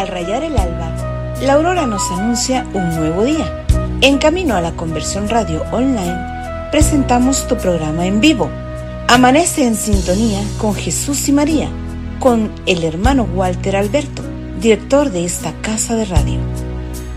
Al rayar el alba, la aurora nos anuncia un nuevo día. En Camino a la Conversión Radio Online, presentamos tu programa en vivo. Amanece en sintonía con Jesús y María, con el hermano Walter Alberto, director de esta casa de radio.